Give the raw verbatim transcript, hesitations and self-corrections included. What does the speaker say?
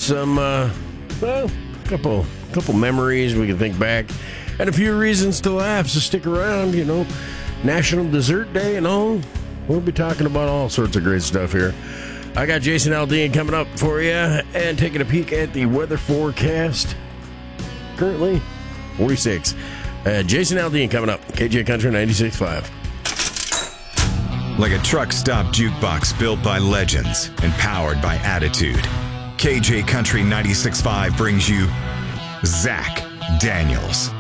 some, uh, well, a couple, couple memories we can think back, and a few reasons to laugh, so stick around, you know. National Dessert Day and all. We'll be talking about all sorts of great stuff here. I got Jason Aldean coming up for you and taking a peek at the weather forecast. Currently, forty-six. Uh, Jason Aldean coming up. K J Country ninety-six point five. Like a truck stop jukebox built by legends and powered by attitude, K J Country ninety-six point five brings you Zach Daniels.